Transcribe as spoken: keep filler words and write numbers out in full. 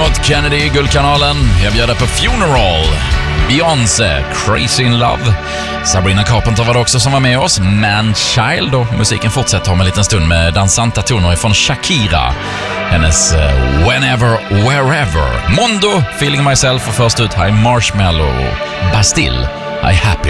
Dermot Kennedy, Guldkanalen. Jag bjöd på Funeral. Beyoncé, Crazy in Love. Sabrina Carpenter var det också som var med oss. Man-Child, och musiken fortsätter om en liten stund med dansanta toner från Shakira. Hennes uh, Whenever, Wherever. Mondo, Feeling Myself, och först ut High Marshmallow. Bastille, I Happy.